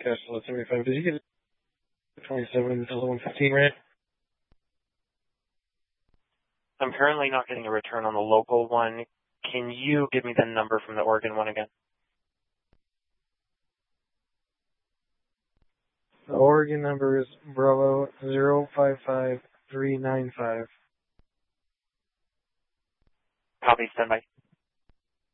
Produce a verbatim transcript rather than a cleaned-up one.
Cash lot seventy-five. Did you get twenty-seven L one fifteen right? I'm currently not getting a return on the local one. Can you give me the number from the Oregon one again? The Oregon number is Bravo zero five five three nine five. Copy, standby.